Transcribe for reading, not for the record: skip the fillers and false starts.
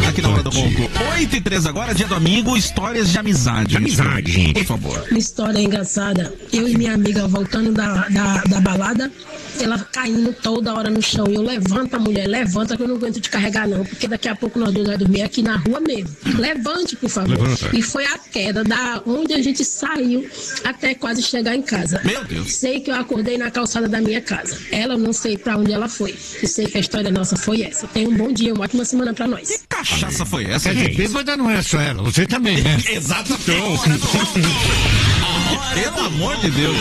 aqui na hora do ronco. 8h03 agora, dia do amigo, histórias de amizade. Amizade, gente. Por favor. Uma história engraçada. Eu e minha amiga voltando da balada, ela caindo toda hora no chão. Eu levanta, mulher, levanta, que eu não aguento te carregar não, porque daqui a pouco nós dois vamos dormir aqui na rua mesmo. Levante, por favor. Levanta. E foi a queda da onde a gente saiu até quase chegar em casa. Meu Deus. Sei que eu acordei na calçada da minha casa. Ela não sei pra onde ela foi. E sei que a história nossa foi essa. Tenha um bom dia, uma ótima semana pra nós. Que cachaça foi essa, Quer dizer, gente? bêbada não é só ela, você também, né? Exatamente. Pelo amor de Deus.